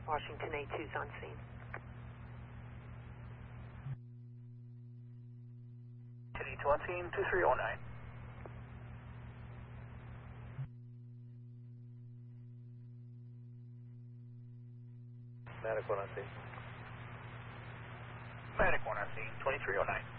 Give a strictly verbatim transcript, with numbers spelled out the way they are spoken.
Washington A two's on scene. A two on scene, two three oh nine. Medic one on scene. Medic one on scene, twenty-three oh nine.